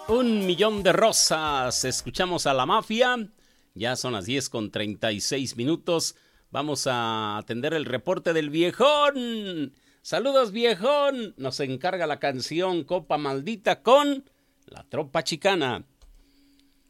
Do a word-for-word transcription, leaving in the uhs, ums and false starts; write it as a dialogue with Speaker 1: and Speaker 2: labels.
Speaker 1: Un millón de rosas. Escuchamos a La Mafia. Ya son las diez con treinta y seis minutos. Vamos a atender el reporte del viejón. Saludos, viejón. Nos encarga la canción Copa Maldita con La Tropa Chicana.